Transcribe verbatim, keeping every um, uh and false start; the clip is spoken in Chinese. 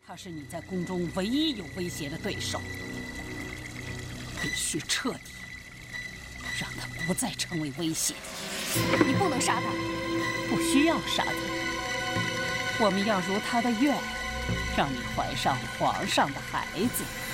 他是你在宫中唯一有威胁的对手，必须彻底让他不再成为威胁。 你不能杀他， 不需要杀他。我们要如他的愿，让你怀上皇上的孩子。